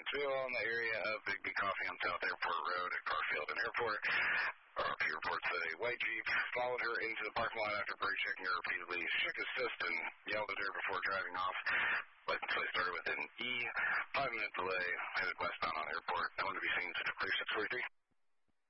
Still in the area of Bigby Coffee on South Airport Road at Garfield and Airport. RP reports that a white Jeep followed her into the parking lot after brake checking her repeatedly, shook his fist and yelled at her before driving off. License plate started with an E, 5-minute delay, headed westbound on Airport. No one to be seen, 643.